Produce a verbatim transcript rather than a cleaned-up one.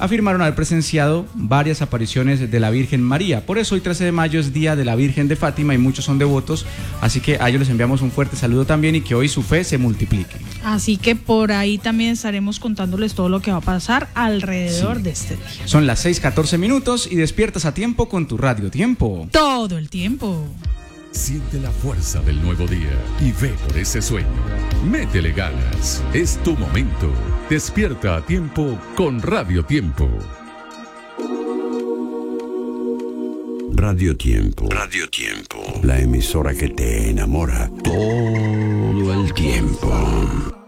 afirmaron haber presenciado varias apariciones de la Virgen María. Por eso hoy trece de mayo es Día de la Virgen de Fátima y muchos son devotos, así que a ellos les enviamos un fuerte saludo también y que hoy su fe se multiplique. Así que por ahí también estaremos contándoles todo lo que va a pasar alrededor Sí. de este día. Son las seis catorce minutos y despiertas a tiempo con tu Radio Tiempo. Todo el tiempo. Siente la fuerza del nuevo día y ve por ese sueño. Métele ganas. Es tu momento. Despierta a tiempo con Radio Tiempo. Radio Tiempo. Radio Tiempo. La emisora que te enamora todo el tiempo.